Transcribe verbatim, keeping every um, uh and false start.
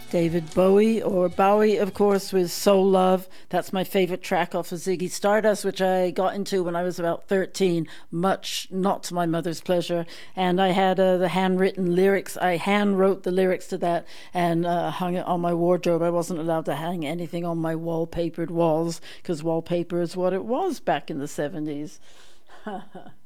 David Bowie, or Bowie, of course, with Soul Love. That's my favorite track off of Ziggy Stardust, which I got into when I was about thirteen, much not to my mother's pleasure. And I had uh, the handwritten lyrics. I hand wrote the lyrics to that and uh, hung it on my wardrobe. I wasn't allowed to hang anything on my wallpapered walls because wallpaper is what it was back in the seventies.